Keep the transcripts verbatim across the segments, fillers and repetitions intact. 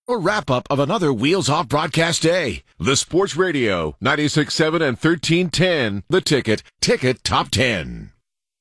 A wrap-up of another Wheels Off broadcast day. The Sports Radio, ninety-six point seven and thirteen ten. The Ticket, Ticket Top ten.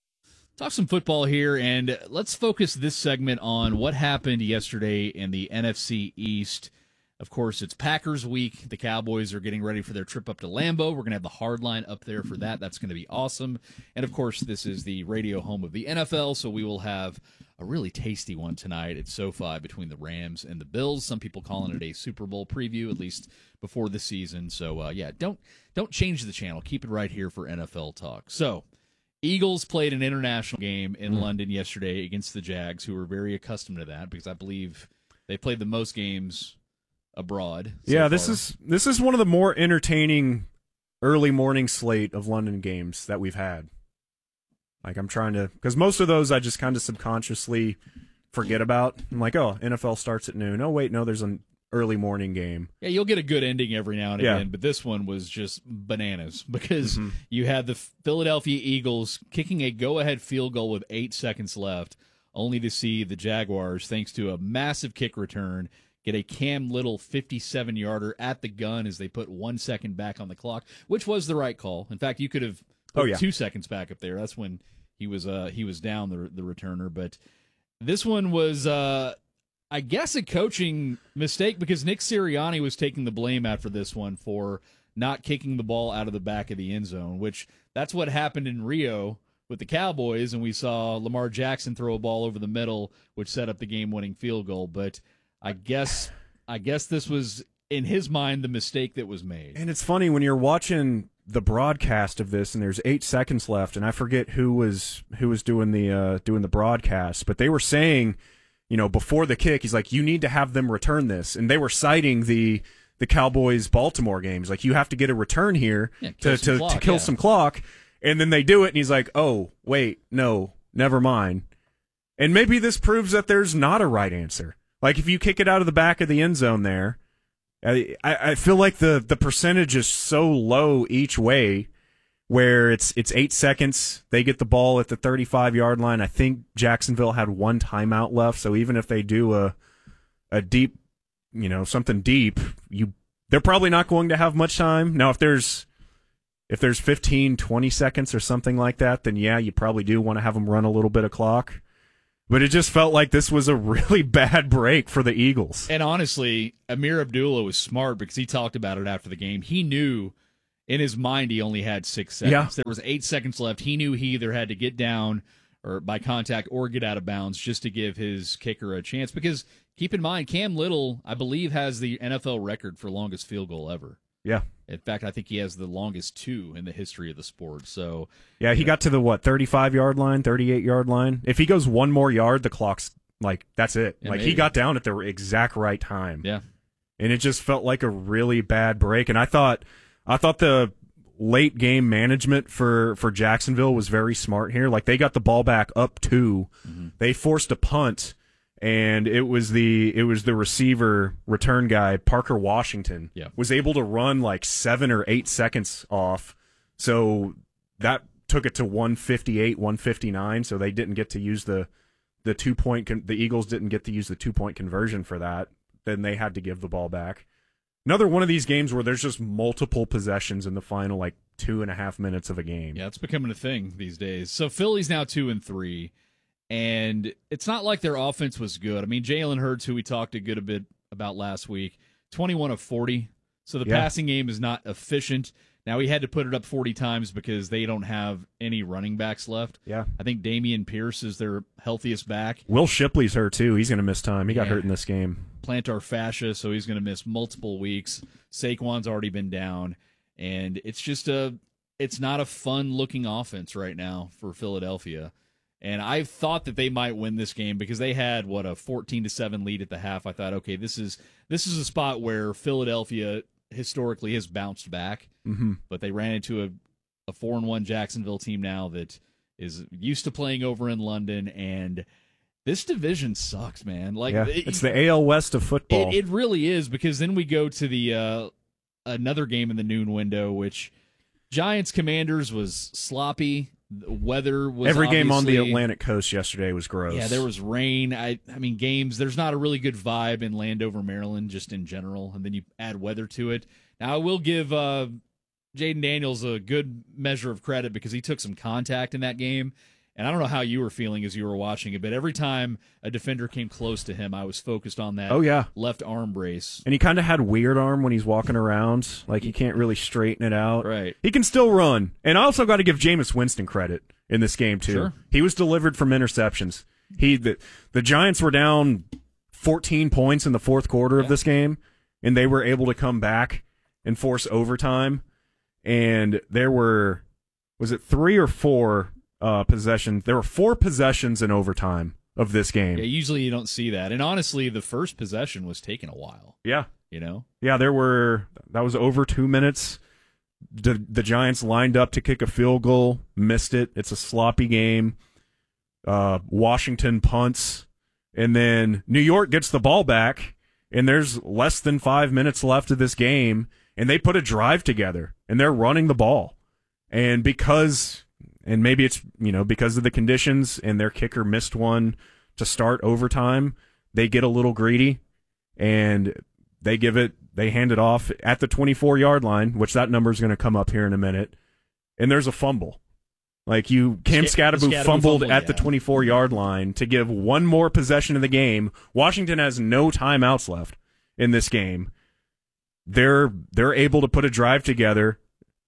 Talk some football here, and let's focus this segment on what happened yesterday in the N F C East. Of course, it's Packers week. The Cowboys are getting ready for their trip up to Lambeau. We're going to have the hard line up there for that. That's going to be awesome. And, of course, this is the radio home of the N F L, so we will have a really tasty one tonight at SoFi between the Rams and the Bills. Some people calling it a Super Bowl preview, at least before the season. So, uh, yeah, don't don't change the channel. Keep it right here for N F L talk. So, Eagles played an international game in mm. London yesterday against the Jags, who were very accustomed to that because I believe they played the most games abroad. So yeah, this far. is this is one of the more entertaining early morning slate of London games that we've had. Like, I'm trying to, because most of those I just kind of subconsciously forget about. I'm like, oh, N F L starts at noon. Oh, wait, no, there's an early morning game. Yeah, you'll get a good ending every now and yeah. again, but this one was just bananas because mm-hmm. you had the Philadelphia Eagles kicking a go-ahead field goal with eight seconds left, only to see the Jaguars, thanks to a massive kick return, get a Cam Little fifty-seven-yarder at the gun as they put one second back on the clock, which was the right call. In fact, you could have put oh, yeah. two seconds back up there. That's when he was uh, he was down, the the returner. But this one was, uh, I guess, a coaching mistake because Nick Sirianni was taking the blame after this one for not kicking the ball out of the back of the end zone, which that's what happened in Rio with the Cowboys, and we saw Lamar Jackson throw a ball over the middle, which set up the game-winning field goal. But I guess I guess this was, in his mind, the mistake that was made. And it's funny when you're watching the broadcast of this, and there's eight seconds left, and I forget who was who was doing the uh, doing the broadcast, but they were saying, you know, before the kick, he's like, you need to have them return this, and they were citing the the Cowboys Baltimore games, like you have to get a return here yeah, to to, clock, to kill yeah. some clock, and then they do it, and he's like, oh wait, no, never mind, and maybe this proves that there's not a right answer. Like, if you kick it out of the back of the end zone there, I, I feel like the, the percentage is so low each way where it's it's eight seconds. They get the ball at the thirty-five-yard line. I think Jacksonville had one timeout left, so even if they do a a deep, you know, something deep, you they're probably not going to have much time. Now, if there's if there's fifteen, twenty seconds or something like that, then yeah, you probably do want to have them run a little bit of clock. But it just felt like this was a really bad break for the Eagles. And honestly, Amir Abdullah was smart because he talked about it after the game. He knew in his mind he only had six seconds. Yeah. There was eight seconds left. He knew he either had to get down or by contact or get out of bounds just to give his kicker a chance. Because keep in mind, Cam Little, I believe, has the N F L record for longest field goal ever. Yeah. In fact, I think he has the longest two in the history of the sport. So, yeah, he you know. got to the, what, thirty-five-yard line, thirty-eight-yard line? If he goes one more yard, the clock's, like, that's it. Yeah, like, maybe. he got down at the exact right time. Yeah. And it just felt like a really bad break. And I thought I thought the late game management for, for Jacksonville was very smart here. Like, they got the ball back up two. Mm-hmm. They forced a punt. And it was the it was the receiver return guy, Parker Washington, yeah. was able to run like seven or eight seconds off. So that took it to one fifty-eight, one fifty-nine. So they didn't get to use the the two point. Con- the Eagles didn't get to use the two point conversion for that. Then they had to give the ball back. Another one of these games where there's just multiple possessions in the final like two and a half minutes of a game. Yeah, it's becoming a thing these days. So Philly's now two and three. And it's not like their offense was good. I mean, Jalen Hurts, who we talked a good a bit about last week, twenty-one of forty. So the yeah. passing game is not efficient. Now, he had to put it up forty times because they don't have any running backs left. Yeah. I think Damian Pierce is their healthiest back. Will Shipley's hurt, too. He's going to miss time. He got yeah. hurt in this game. Plantar fascia, so he's going to miss multiple weeks. Saquon's already been down. And it's just a, it's not a fun-looking offense right now for Philadelphia. And I thought that they might win this game because they had, what, a fourteen to seven lead at the half. I thought, okay, this is this is a spot where Philadelphia historically has bounced back. Mm-hmm. But they ran into a, a four and one Jacksonville team now that is used to playing over in London. And this division sucks, man. Like yeah, it, it's the A L West of football. It, it really is, because then we go to the uh, another game in the noon window, which Giants Commanders was sloppy. The weather was every game on the obviously- Atlantic coast yesterday was gross. Yeah, there was rain. I I mean, games, there's not a really good vibe in Landover, Maryland, just in general, and then you add weather to it. Now, I will give uh, Jaden Daniels a good measure of credit because he took some contact in that game, and I don't know how you were feeling as you were watching it, but every time a defender came close to him, I was focused on that Oh, yeah. left arm brace. And he kind of had weird arm when he's walking around. Like, he can't really straighten it out. Right. He can still run. And I also got to give Jameis Winston credit in this game, too. Sure. He was delivered from interceptions. He the, the Giants were down fourteen points in the fourth quarter Yeah. of this game, and they were able to come back and force overtime. And there were, was it three or four uh, possessions? There were four possessions in overtime of this game. Yeah, usually you don't see that. And honestly, the first possession was taking a while, Yeah. you know? Yeah, there were, that was over two minutes. The, the Giants lined up to kick a field goal, missed it. It's a sloppy game. Uh, Washington punts, and then New York gets the ball back, and there's less than five minutes left of this game, and they put a drive together, and they're running the ball. And because, and maybe it's, you know, because of the conditions, and their kicker missed one to start overtime, they get a little greedy, and they give it, they hand it off at the twenty-four-yard line, which that number is going to come up here in a minute, and there's a fumble. Like you, Cam Sca- Scadaboo Scadaboo fumbled fumbled, at the yeah. twenty-four-yard line to give one more possession of the game. Washington has no timeouts left in this game. They're they're able to put a drive together.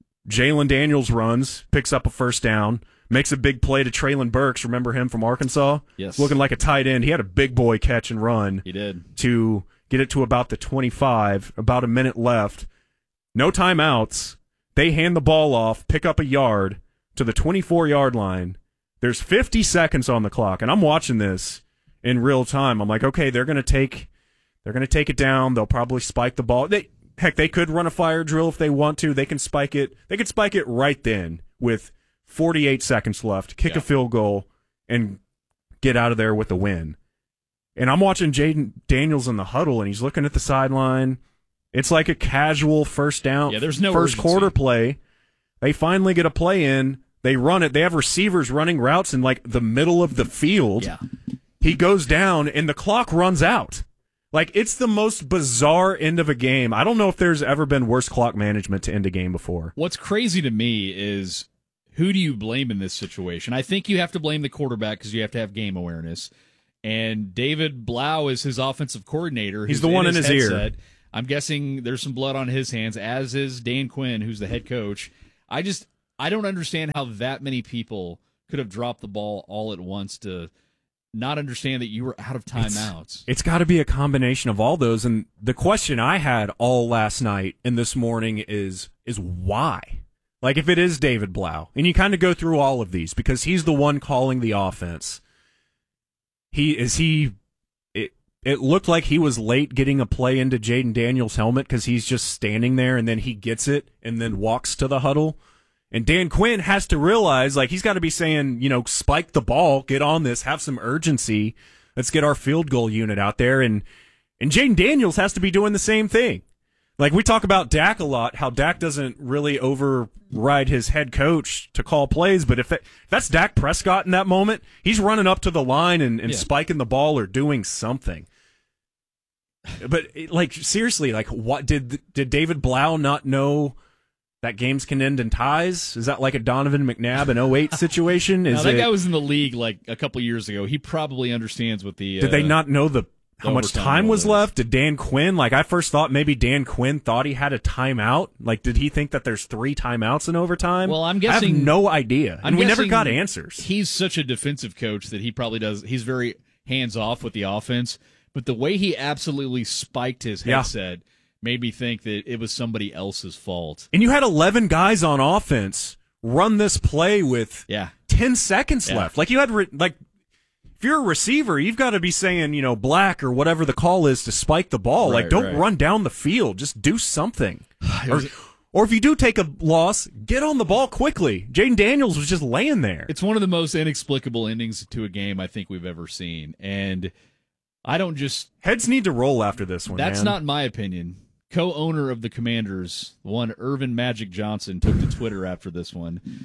Jalen Daniels runs, picks up a first down, makes a big play to Traylon Burks. Remember him from Arkansas? Yes. Looking like a tight end. He had a big boy catch and run He did. to get it to about the twenty-five, about a minute left. No timeouts. They hand the ball off, pick up a yard to the twenty-four-yard line. There's fifty seconds on the clock, and I'm watching this in real time. I'm like, okay, they're going to take they're going to take it down. They'll probably spike the ball. They, heck, they could run a fire drill if they want to. They can spike it. They could spike it right then with forty-eight seconds left, kick Yeah. a field goal, and get out of there with a win. And I'm watching Jaden Daniels in the huddle, and he's looking at the sideline. It's like a casual first down, Yeah, there's no first urgency. quarter play. They finally get a play in. They run it. They have receivers running routes in like the middle of the field. Yeah. He goes down, and the clock runs out. Like, it's the most bizarre end of a game. I don't know if there's ever been worse clock management to end a game before. What's crazy to me is who do you blame in this situation? I think you have to blame the quarterback because you have to have game awareness. And David Blau is his offensive coordinator. He's who's the one in his ear. headset. I'm guessing there's some blood on his hands, as is Dan Quinn, who's the head coach. I just I don't understand how that many people could have dropped the ball all at once to not understand that you were out of timeouts. It's got to be a combination of all those. And the question I had all last night and this morning is is why? Like, if it is David Blau, and you kind of go through all of these because he's the one calling the offense. He is he. It it looked like he was late getting a play into Jaden Daniels' helmet because he's just standing there and then he gets it and then walks to the huddle. And Dan Quinn has to realize, like, he's got to be saying, you know, spike the ball, get on this, have some urgency. Let's get our field goal unit out there. And and Jaden Daniels has to be doing the same thing. Like, we talk about Dak a lot, how Dak doesn't really override his head coach to call plays, but if, it, if that's Dak Prescott in that moment, he's running up to the line and, and Yeah. spiking the ball or doing something. But, like, seriously, like, what did did David Blau not know that games can end in ties? Is that like a Donovan McNabb in oh eight situation? Now, Is that it, guy was in the league like a couple years ago. He probably understands what the. did they uh, not know the how the much overtime time rule was is. left? Did Dan Quinn, like, I first thought maybe Dan Quinn thought he had a timeout. Like, did he think that there's three timeouts in overtime? Well, I'm I guessing- have no idea. I'm And we never guessing got answers. He's such a defensive coach that he probably does. He's very hands off with the offense, but the way he absolutely spiked his Yeah. headset made me think that it was somebody else's fault. And you had eleven guys on offense run this play with Yeah. ten seconds Yeah. left. Like, you had, re- like, if you're a receiver, you've got to be saying, you know, black or whatever the call is to spike the ball. Right, like, don't right. run down the field. Just do something. It or, was- or if you do take a loss, get on the ball quickly. Jaden Daniels was just laying there. It's one of the most inexplicable endings to a game I think we've ever seen. And I don't just. Heads need to roll after this one. That's man. not my opinion. Co-owner of the Commanders, one Irvin Magic Johnson, took to Twitter after this one,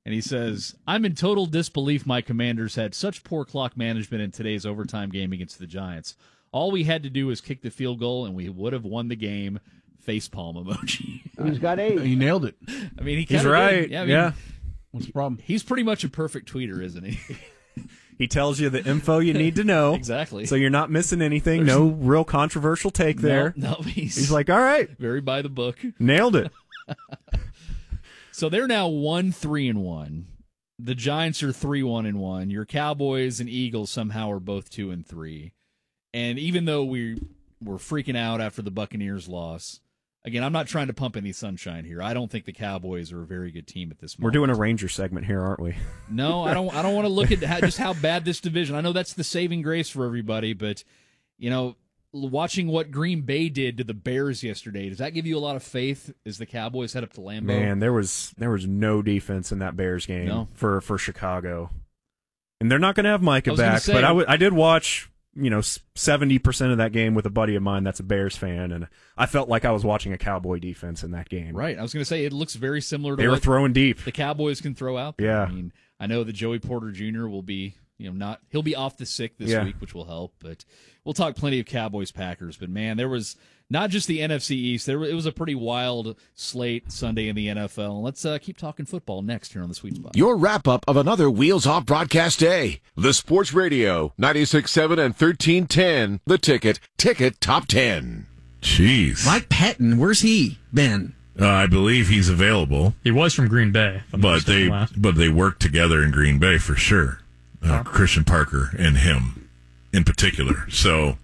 And he says, I'm in total disbelief my Commanders had such poor clock management in today's overtime game against the Giants. All we had to do was kick the field goal, and we would have won the game. Facepalm emoji. He's got eight. He nailed it. I mean, he He's kinda right. did. Yeah. I mean, yeah. What's the problem? He's pretty much a perfect tweeter, isn't he? He tells you the info you need to know. Exactly. So you're not missing anything. No real controversial take there. No, no he's, He's like, all right, very by the book. nailed it. So they're now one, three, and one. The Giants are three, one, and one. Your Cowboys and Eagles somehow are both two and three. And even though we were freaking out after the Buccaneers loss, again, I'm not trying to pump any sunshine here. I don't think the Cowboys are a very good team at this moment. We're doing a Ranger segment here, aren't we? No, I don't. I don't want to look at how, just how bad this division. I know that's the saving grace for everybody, but you know, watching what Green Bay did to the Bears yesterday, does that give you a lot of faith as the Cowboys head up to Lambeau? Man, there was there was no defense in that Bears game No. for for Chicago, and they're not going to have I Micah was gonna back. say- but I, w- I did watch, you know, seventy percent of that game with a buddy of mine that's a Bears fan, and I felt like I was watching a Cowboy defense in that game. Right. I was going to say it looks very similar to They were what throwing deep. the Cowboys can throw out there. Yeah. I mean, I know that Joey Porter Junior will be, you know, not he'll be off the sick this Yeah. week, which will help. But we'll talk plenty of Cowboys Packers. But man, there was not just the N F C East. There it was a pretty wild slate Sunday in the N F L. Let's uh, keep talking football next here on the Sweet Spot. Your wrap up of another Wheels Off broadcast day. The Sports Radio, ninety-six point seven and thirteen ten. The Ticket, Ticket Top ten. Jeez. Mike Pettin, where's he been? Uh, I believe he's available, He was from Green Bay, if I'm not but they mistaken, last. but they work together in Green Bay for sure. Uh, Christian Parker and him in particular. So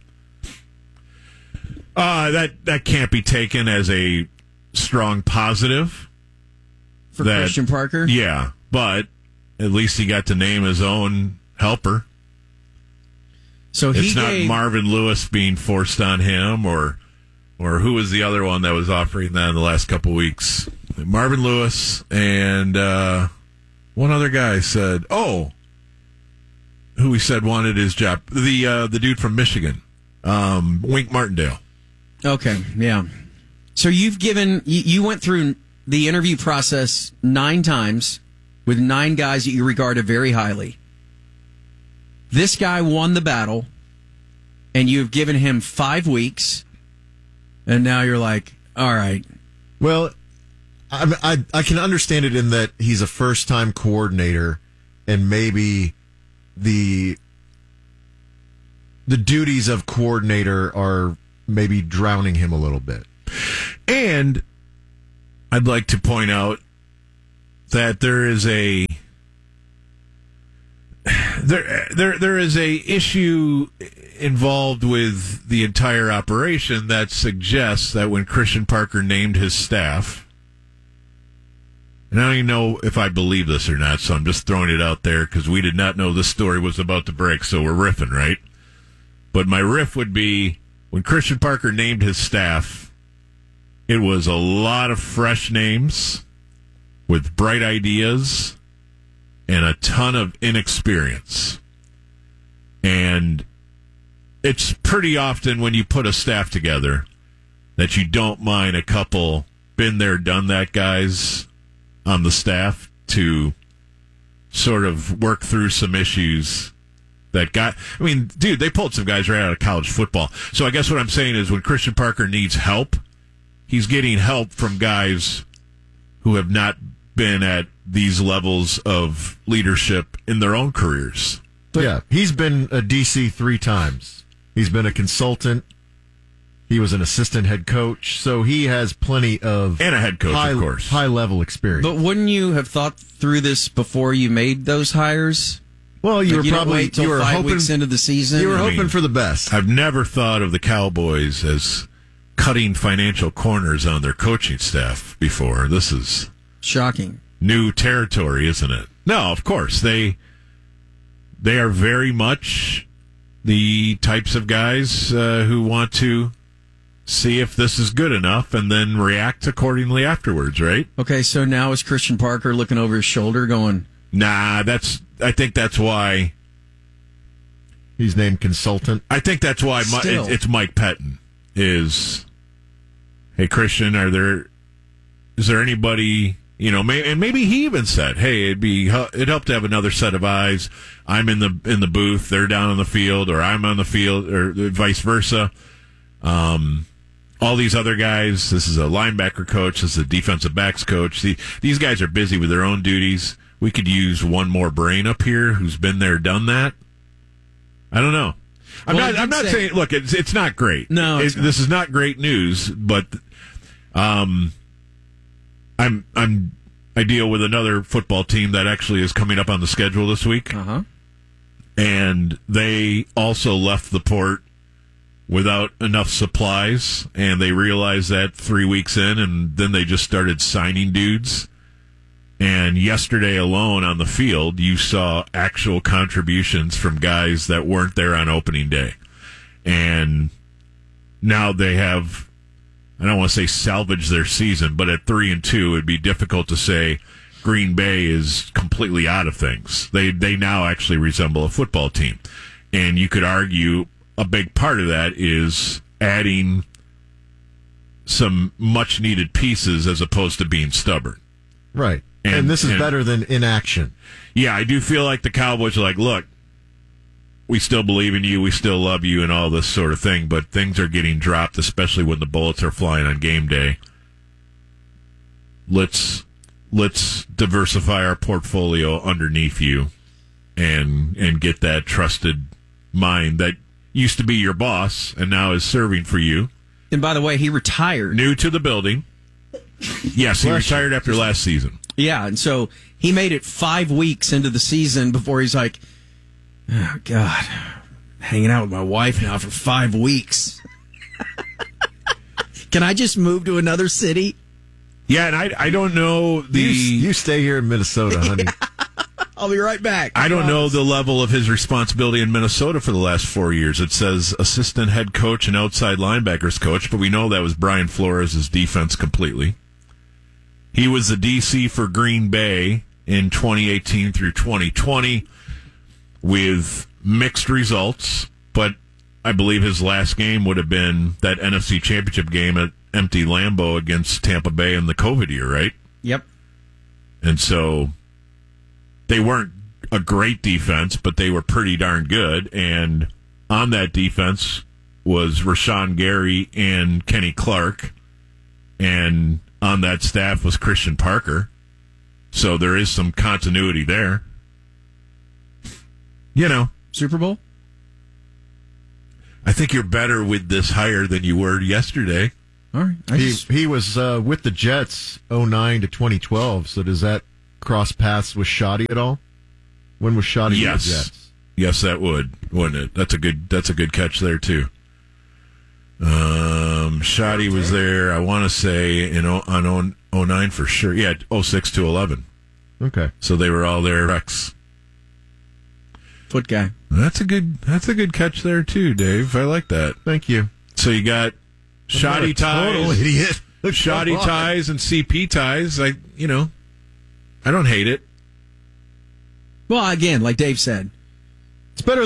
uh, that that can't be taken as a strong positive. For That- Christian Parker? Yeah, but at least he got to name his own helper. So he It's not gave, Marvin Lewis being forced on him, or or who was the other one that was offering that in the last couple weeks? Marvin Lewis and uh, one other guy said, "Oh, who he said wanted his job." The uh, the dude from Michigan, um, Wink Martindale. Okay, yeah. So you've given, you, you went through the interview process nine times with nine guys that you regarded very highly. This guy won the battle, and you've given him five weeks, and now you're like, all right. Well, I, I I can understand it in that he's a first time coordinator, and maybe the the duties of coordinator are maybe drowning him a little bit. And I'd like to point out that there is a there there there is a issue involved with the entire operation that suggests that when Christian Parker named his staff, and I don't even know if I believe this or not, so I'm just throwing it out there because we did not know this story was about to break, so we're riffing, right? But my riff would be when Christian Parker named his staff, it was a lot of fresh names with bright ideas and a ton of inexperience. And it's pretty often when you put a staff together that you don't mind a couple been there, done that guys on the staff to sort of work through some issues that got, I mean, dude, they pulled some guys right out of college football. So I guess what I'm saying is when Christian Parker needs help, he's getting help from guys who have not been at these levels of leadership in their own careers. But yeah, he's been a D C three times. He's been a consultant. He was an assistant head coach, so he has plenty of And a head coach, high, of course. high level experience. But wouldn't you have thought through this before you made those hires? well, you Like, were you don't probably wait till you were five hoping weeks into the season. you were I hoping mean, for the best. I've never thought of the Cowboys as cutting financial corners on their coaching staff before. This is Shocking. new territory, isn't it? No, of course. They they are very much the types of guys uh, who want to see if this is good enough and then react accordingly afterwards, right? Okay, so now is Christian Parker looking over his shoulder going, Nah, that's I think that's why He's named consultant. I think that's why Mi- Still. it, it's Mike Pettin is, hey, Christian, are there is there anybody You know, may, and maybe he even said, "Hey, it'd be it'd help to have another set of eyes. I'm in the in the booth, they're down on the field, or I'm on the field, or vice versa." Um, all these other guys. This is a linebacker coach. This is a defensive backs coach. The, these guys are busy with their own duties. We could use one more brain up here who's been there, done that. I don't know. I'm well, not. I'm not say, saying. Look, it's it's not great. No, it, not. This is not great news. But um, I'm I'm I deal with another football team that actually is coming up on the schedule this week, uh-huh. and they also left the port without enough supplies, and they realized that three weeks in, and then they just started signing dudes. And yesterday alone on the field, you saw actual contributions from guys that weren't there on opening day. And now they have, I don't want to say salvage their season, but at three and two, it'd be difficult to say Green Bay is completely out of things. They they now actually resemble a football team. And you could argue a big part of that is adding some much needed pieces as opposed to being stubborn. Right. And, and this is and, better than inaction. Yeah, I do feel like the Cowboys are like, look, we still believe in you, we still love you, and all this sort of thing, but things are getting dropped, especially when the bullets are flying on game day. Let's let's diversify our portfolio underneath you and and get that trusted mind that used to be your boss and now is serving for you. And by the way, he retired. New to the building. Yes, he retired after last season. Yeah, and so he made it five weeks into the season before he's like, oh, God, hanging out with my wife now for five weeks. Can I just move to another city? Yeah, and I I don't know the... You, you stay here in Minnesota, honey. I'll be right back. I don't know the level of his responsibility in Minnesota for the last four years. It says assistant head coach and outside linebackers coach, but we know that was Brian Flores' defense completely. He was the D C for Green Bay in twenty eighteen through twenty twenty with mixed results, but I believe his last game would have been that N F C Championship game at empty Lambeau against Tampa Bay in the COVID year, right? Yep. And so they weren't a great defense, but they were pretty darn good. And on that defense was Rashawn Gary and Kenny Clark. And on that staff was Christian Parker. So there is some continuity there. You know. Super Bowl? I think you're better with this hire than you were yesterday. All right. I He, just... he was uh, with the Jets oh nine to twenty twelve, so does that cross paths with Shoddy at all? When was Shoddy yes. with the Jets? Yes, that would, wouldn't it? That's a good that's a good catch there, too. Um, Shoddy was there, I want to say, in o, on oh nine for sure. Yeah, oh six to eleven. Okay. So they were all there. Rex. Foot guy. That's a good that's a good catch there, too, Dave. I like that. Thank you. So you got Shoddy ties. Total idiot. Shoddy ties and C P ties. I, you know, I don't hate it. Well, again, like Dave said, It's better